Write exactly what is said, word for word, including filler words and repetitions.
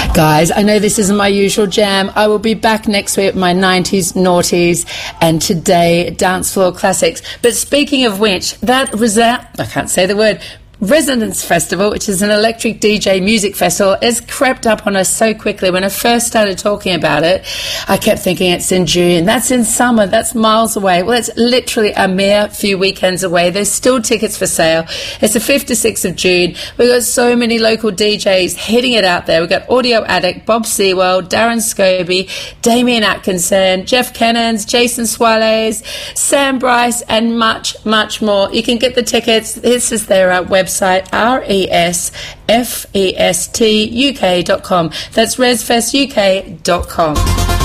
Guys, I know this isn't my usual jam. I will be back next week with my nineties, noughties, and today dance floor classics. But speaking of which, that was that, I can't say the word, Resonance Festival, which is an electric D J music festival, has crept up on us so quickly. When I first started talking about it, I kept thinking it's in June. That's in summer. That's miles away. Well, it's literally a mere few weekends away. There's still tickets for sale. It's the fifth to sixth of June. We've got so many local D Js hitting it out there. We've got Audio Addict, Bob Sewell, Darren Scobie, Damien Atkinson, Jeff Kennons, Jason Suarez, Sam Bryce, and much, much more. You can get the tickets. This is their uh, website. Website R E S F E S T U K dot com. That's resfest U K dot com.